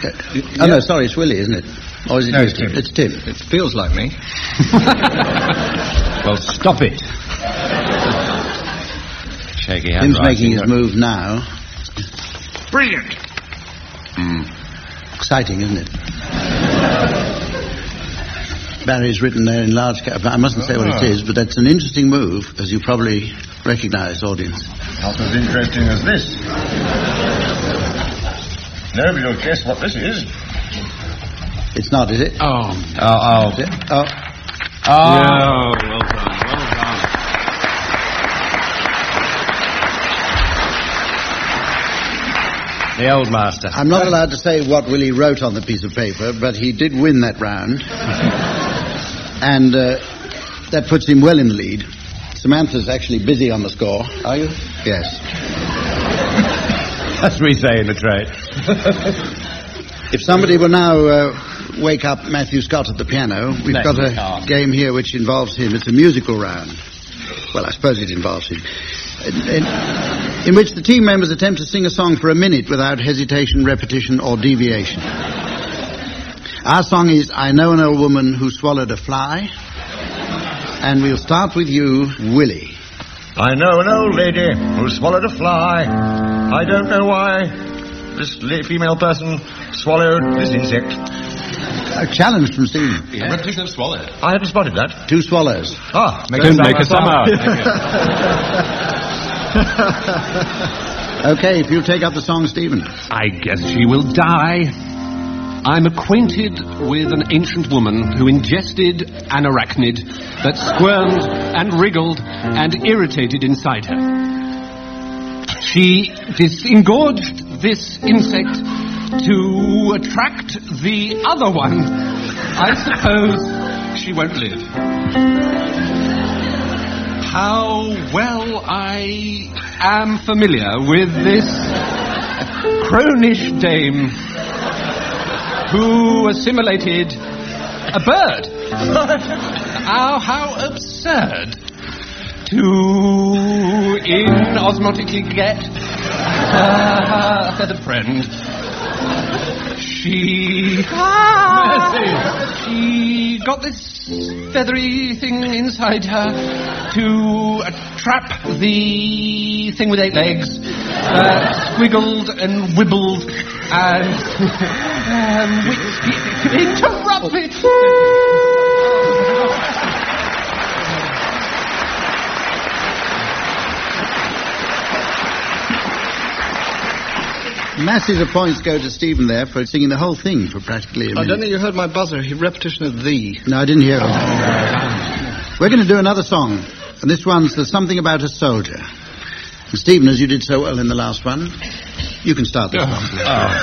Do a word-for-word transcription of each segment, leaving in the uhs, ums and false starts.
Uh, oh, no, sorry, it's Willie, isn't it? Or is it No, it's Tim. It's Tim. It feels like me. Well, stop it. Shaky handwriting. Tim's making his move now. Brilliant. Mm. Exciting, isn't it? Barry's written there in large cap. I mustn't say what it is, but that's an interesting move, as you probably recognise, audience. Not as interesting as this. Nobody will guess what this is. It's not, is it? Oh. Oh, oh. Is it? Oh. Oh. Yeah, well done, well done. The old master. I'm not allowed to say what Willie wrote on the piece of paper, but he did win that round. And uh, that puts him well in the lead. Samantha's actually busy on the score. Are you? Yes. As we say in the trade. If somebody will now uh, wake up Matthew Scott at the piano, we've Matthew got a Scott. game here which involves him. It's a musical round. Well, I suppose it involves him. In, in, in which the team members attempt to sing a song for a minute without hesitation, repetition, or deviation. Our song is I Know an Old Woman Who Swallowed a Fly. And we'll start with you, Willie. I know an old lady who swallowed a fly. I don't know why this la- female person swallowed this insect. A challenge from Stephen. Yeah. Repetition of swallow. I hadn't spotted that. Two swallows. Ah, make Don't a make a sum out. Okay, if you'll take up the song, Stephen. I guess she will die. I'm acquainted with an ancient woman who ingested an arachnid that squirmed and wriggled and irritated inside her. She disengorged this insect to attract the other one. I suppose she won't live. How well I am familiar with this cronish dame who assimilated a bird. How, how absurd to inosmotically get uh, a feathered friend. She... Ah, she got this feathery thing inside her to uh, trap the thing with eight legs that squiggled and wibbled and... um, which... Interrupt me! Masses of points go to Stephen there for singing the whole thing for practically a minute. I don't think you heard my buzzer. He repetition of the. No, I didn't hear it. We're going to do another song, and this one's There's Something About a Soldier. And Stephen, as you did so well in the last one, you can start this one.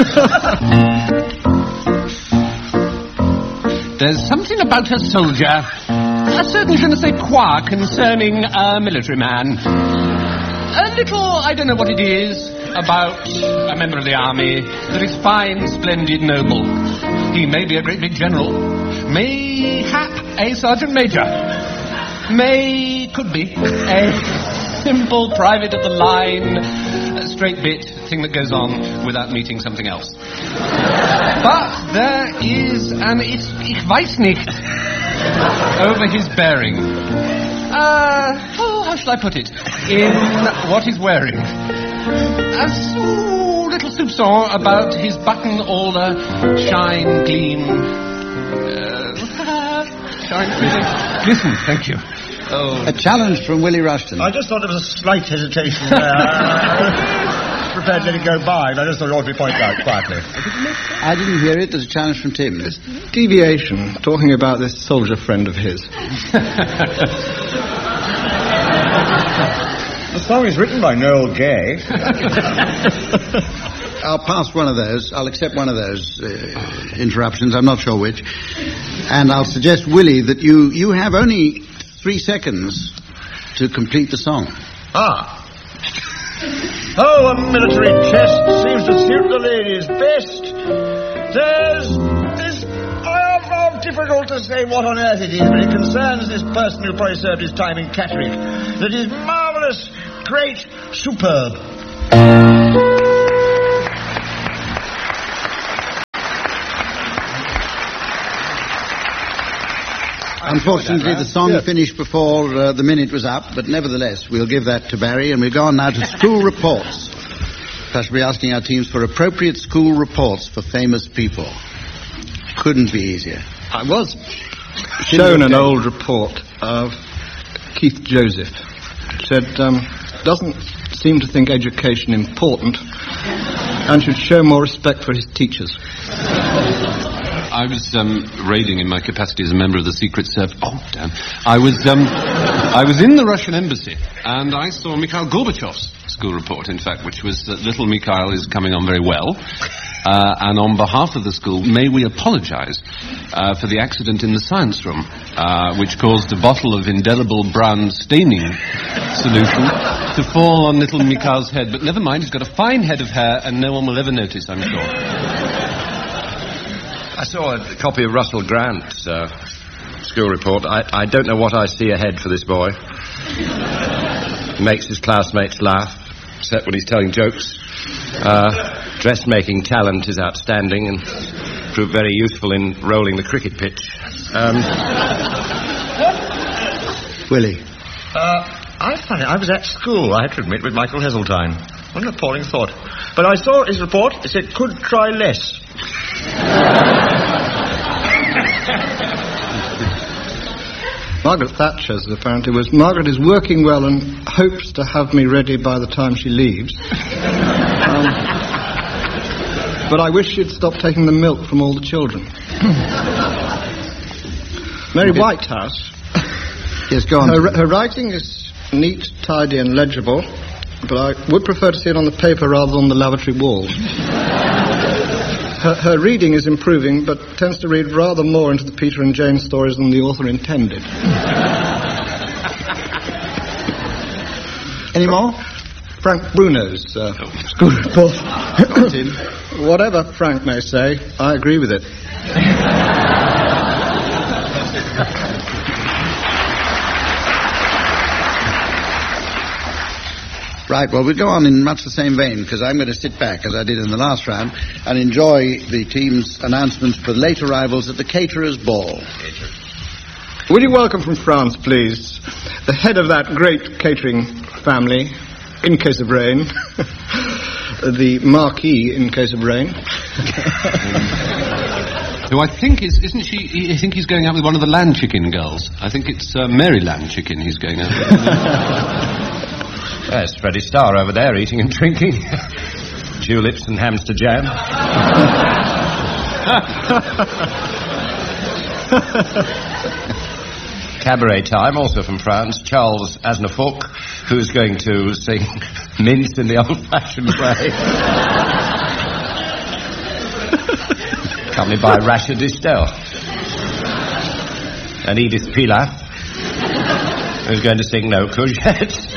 Oh. There's something about a soldier, a certain je ne sais quoi concerning a military man. A little, I don't know what it is, about a member of the army that is fine, splendid, noble. He may be a great big general, mayhap a sergeant major, may, could be, a simple private of the line, a straight bit thing that goes on without meeting something else. But there is an ich, ich weiß nicht over his bearing. Uh, oh, how shall I put it? In what he's wearing. A so little soupçon about his button-all shine, gleam, uh, shine, glisten, thank you. Oh. A challenge from Willie Rushton. I just thought there was a slight hesitation there. I was prepared to let it go by, but I just thought it ought to be pointed out quietly. I didn't hear it. There's a challenge from Tim. Deviation, talking about this soldier friend of his. The song is written by Noel Gay. I'll pass one of those. I'll accept one of those uh, interruptions. I'm not sure which. And I'll suggest, Willie, that you, you have only three seconds to complete the song. Ah. Oh, a military chest seems to suit the ladies best. There's this... I am difficult to say what on earth it is, but it concerns this person who probably served his time in Catterick. That is marvellous, great, superb. Unfortunately, that, the song Yes. finished before uh, the minute was up, but nevertheless, we'll give that to Barry, and we'll go on now to school reports. I shall be asking our teams for appropriate school reports for famous people. Couldn't be easier. I was shown an old report of Keith Joseph. It said, um, doesn't seem to think education important and should show more respect for his teachers. I was um, raiding in my capacity as a member of the Secret Service. Oh, damn. I was, um, I was in the Russian embassy, and I saw Mikhail Gorbachev's school report, in fact, which was that little Mikhail is coming on very well. Uh, and on behalf of the school, may we apologize uh, for the accident in the science room, uh, which caused a bottle of indelible brown staining solution to fall on little Mikhail's head. But never mind, he's got a fine head of hair, and no one will ever notice, I'm sure. I saw a copy of Russell Grant's uh, school report. I, I don't know what I see ahead for this boy. He makes his classmates laugh, except when he's telling jokes. Uh, dressmaking talent is outstanding and proved very useful in rolling the cricket pitch. Um, Willie. Uh, I found it. I was at school, I have to admit, with Michael Heseltine. What an appalling thought. But I saw his report. It said, could try less. Margaret Thatcher's apparently was, Margaret is working well and hopes to have me ready by the time she leaves. um, but I wish she'd stop taking the milk from all the children. Mary Okay. Whitehouse. Yes, go on. Her, her writing is neat, tidy and legible, but I would prefer to see it on the paper rather than on the lavatory walls. Her, her reading is improving, but tends to read rather more into the Peter and Jane stories than the author intended. Any more? Frank Bruno's uh, school report. Whatever Frank may say, I agree with it. Right, well, we'll go on in much the same vein, because I'm going to sit back, as I did in the last round, and enjoy the team's announcements for late arrivals at the Caterers' Ball. Will you welcome from France, please, the head of that great catering family, in case of rain, the Marquis in case of rain. Who I think is, isn't she, I think he's going out with one of the Land Chicken girls. I think it's uh, Mary Land Chicken he's going out with. There's Freddie Starr over there eating and drinking. Tulips and hamster jam. Cabaret time, also from France. Charles Aznavour, who's going to sing Mince in the old-fashioned way. Accompanied by Rashid Distel. And Edith Piaf, who's going to sing No Courgette.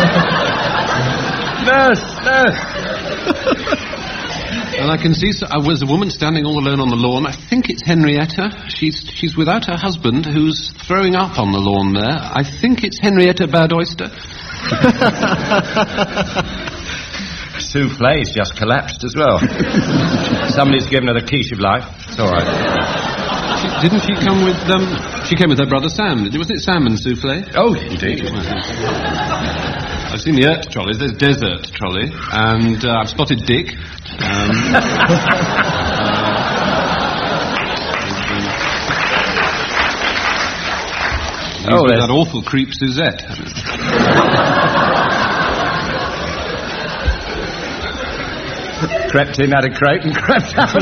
Nurse, nurse. And I can see so, uh, there's a woman standing all alone on the lawn. I think it's Henrietta. She's she's without her husband, who's throwing up on the lawn there. I think it's Henrietta Bad Oyster. Souffle's just collapsed as well. Somebody's given her the quiche of life. It's all right. She, didn't she come with um? She came with her brother Sam. Wasn't it Sam and Souffle? Oh, indeed. I've seen the Earth trolleys. There's Desert trolley, and uh, I've spotted Dick. Um, uh, Oh, with there's- that awful creep Suzette. Crept in, had a crate, and crept out.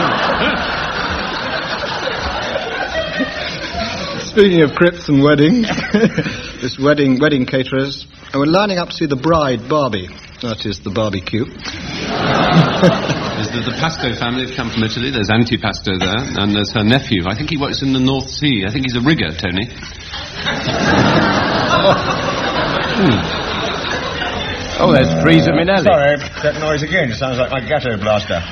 Speaking of crypts and weddings, this wedding wedding caterers, and we're lining up to see the bride, Barbie. That is the barbecue. There's the, the Pasto family have come from Italy. There's Antipasto there, and there's her nephew. I think he works in the North Sea. I think he's a rigger, Tony. hmm. Oh, there's Freezer Minelli. Sorry, that noise again. It sounds like my gatto blaster.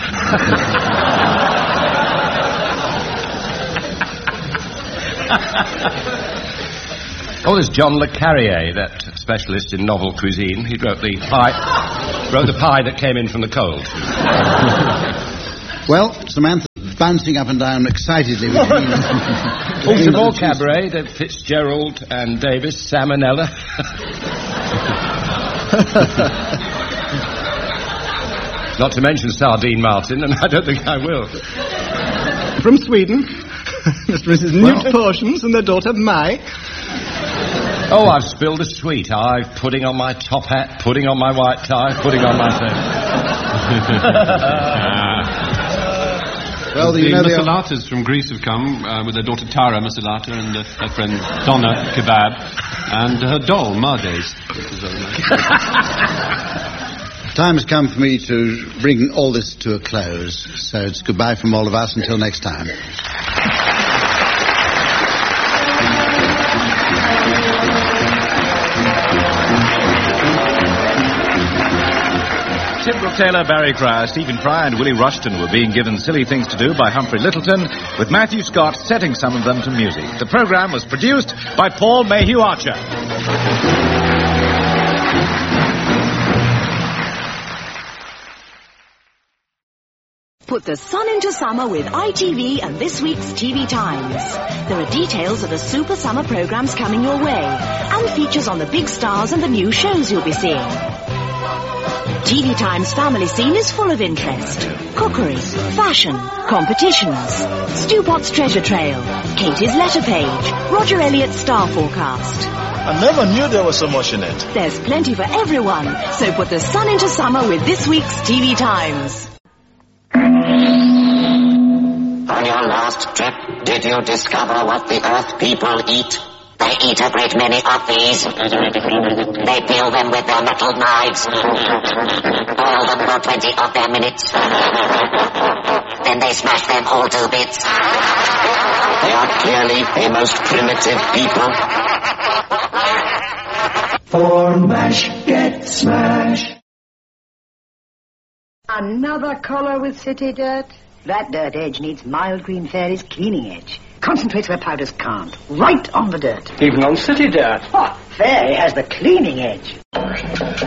Oh, there's John Le Carrier, that specialist in novel cuisine. He wrote the pie, wrote the pie that came in from the cold. Well, Samantha bouncing up and down excitedly. Also more cabaret, the Fitzgerald and Davis, Salmonella. Not to mention Sardine Martin, and I don't think I will. From Sweden, Mister and Missus Newt Portions and their daughter Mai. Oh, I've spilled a sweet. I've pudding on my top hat, pudding on my white tie, pudding on my thing. Well, the, you know, the Masalatas from Greece have come uh, with their daughter Tara Masalata and uh, her friend Donna Kebab and her doll, Mardes. Time has come for me to bring all this to a close, so it's goodbye from all of us until next time. Tim Brooke Taylor, Barry Cryer, Stephen Fry and Willie Rushton were being given silly things to do by Humphrey Littleton, with Matthew Scott setting some of them to music. The programme was produced by Paul Mayhew Archer. Put the sun into summer with I T V and this week's T V Times. There are details of the super summer programs coming your way and features on the big stars and the new shows you'll be seeing. T V Times family scene is full of interest. Cookery, fashion, competitions, Stu Potts treasure trail, Katie's letter page, Roger Elliott's star forecast. I never knew there was so much in it. There's plenty for everyone, so put the sun into summer with this week's T V Times. On your last trip, did you discover what the Earth people eat? They eat a great many of these. They peel them with their metal knives. Boil them for twenty of their minutes. Then they smash them all to bits. They are clearly a most primitive people. For mash, get smash. Another collar with city dirt? That dirt edge needs Mild Green Fairy's cleaning edge. Concentrates where powders can't. Right on the dirt. Even on city dirt. Oh, Fairy has the cleaning edge.